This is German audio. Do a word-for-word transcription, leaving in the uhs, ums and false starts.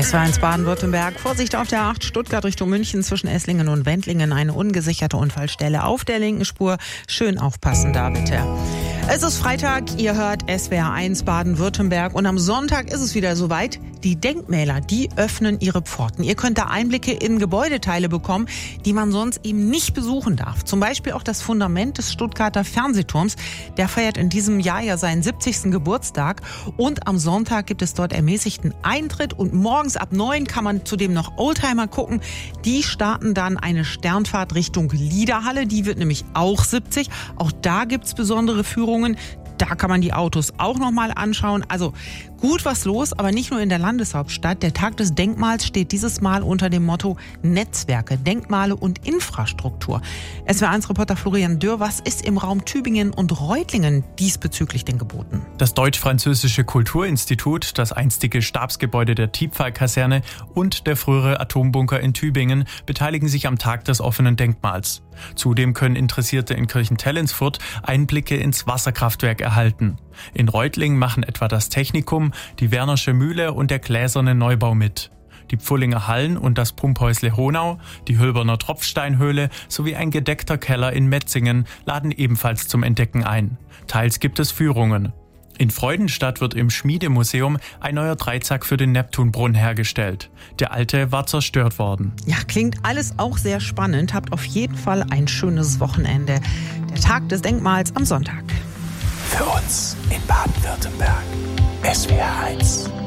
S W R eins Baden-Württemberg. Vorsicht auf der acht Stuttgart Richtung München zwischen Esslingen und Wendlingen. Eine ungesicherte Unfallstelle auf der linken Spur. Schön aufpassen da bitte. Es ist Freitag, ihr hört S W R eins Baden-Württemberg und am Sonntag ist es wieder soweit. Die Denkmäler, die öffnen ihre Pforten. Ihr könnt da Einblicke in Gebäudeteile bekommen, die man sonst eben nicht besuchen darf. Zum Beispiel auch das Fundament des Stuttgarter Fernsehturms. Der feiert in diesem Jahr ja seinen siebzigsten Geburtstag. Und am Sonntag gibt es dort ermäßigten Eintritt. Und morgens ab neun kann man zudem noch Oldtimer gucken. Die starten dann eine Sternfahrt Richtung Liederhalle. Die wird nämlich auch siebzig. Auch da gibt's besondere Führungen. Da kann man die Autos auch noch mal anschauen. Also gut was los, aber nicht nur in der Landeshauptstadt. Der Tag des Denkmals steht dieses Mal unter dem Motto Netzwerke, Denkmale und Infrastruktur. S W R eins Reporter Florian Dürr, was ist im Raum Tübingen und Reutlingen diesbezüglich denn geboten? Das Deutsch-Französische Kulturinstitut, das einstige Stabsgebäude der Thiepval-Kaserne und der frühere Atombunker in Tübingen beteiligen sich am Tag des offenen Denkmals. Zudem können Interessierte in Kirchentellensfurt Einblicke ins Wasserkraftwerk erhalten. In Reutlingen machen etwa das Technikum, die Wernersche Mühle und der Gläserne Neubau mit. Die Pfullinger Hallen und das Pumphäusle Honau, die Hülberner Tropfsteinhöhle sowie ein gedeckter Keller in Metzingen laden ebenfalls zum Entdecken ein. Teils gibt es Führungen. In Freudenstadt wird im Schmiedemuseum ein neuer Dreizack für den Neptunbrunnen hergestellt. Der alte war zerstört worden. Ja, klingt alles auch sehr spannend. Habt auf jeden Fall ein schönes Wochenende. Der Tag des Denkmals am Sonntag. Für uns in Baden-Württemberg. S W R eins.